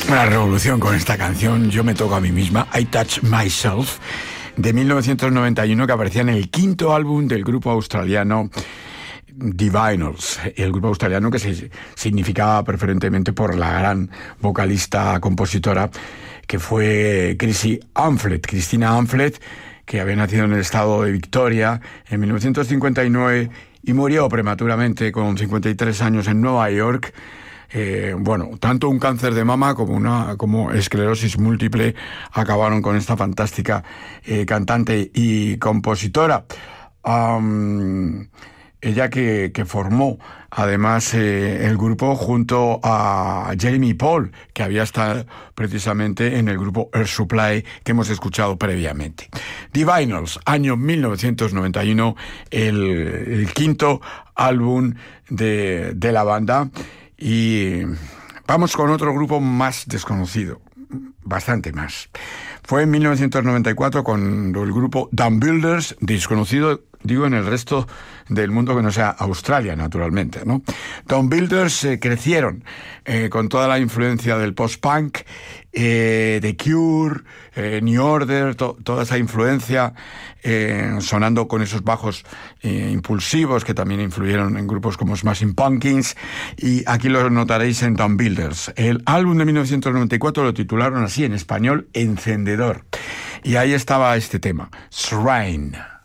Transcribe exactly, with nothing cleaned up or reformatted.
Una revolución con esta canción, Yo me toco a mí misma, I Touch Myself, de mil novecientos noventa y uno, que aparecía en el quinto álbum del grupo australiano Divinyls, el grupo australiano que se significaba preferentemente por la gran vocalista compositora que fue Chrissy Amphlett, Christina Amphlett, que había nacido en el estado de Victoria en mil novecientos cincuenta y nueve y murió prematuramente con cincuenta y tres años en Nueva York. Eh, bueno, tanto un cáncer de mama como una como esclerosis múltiple acabaron con esta fantástica eh, cantante y compositora. Um, ella que, que formó además eh, el grupo junto a Jeremy Paul, que había estado precisamente en el grupo Air Supply que hemos escuchado previamente. Divinyls, año mil novecientos noventa y uno, el, el quinto álbum de, de la banda. Y vamos con otro grupo más desconocido, bastante más. Fue en mil novecientos noventa y cuatro cuando el grupo Dumb Builders, desconocido, digo, en el resto del mundo que no sea Australia, naturalmente, ¿no? Dumb Builders eh, crecieron eh, con toda la influencia del post-punk, eh, The Cure, eh, New Order, to- toda esa influencia, eh, sonando con esos bajos eh, impulsivos que también influyeron en grupos como Smashing Pumpkins, y aquí lo notaréis en Dumb Builders. El álbum de mil novecientos noventa y cuatro lo titularon así en español, Encendedor, y ahí estaba este tema, Shrine.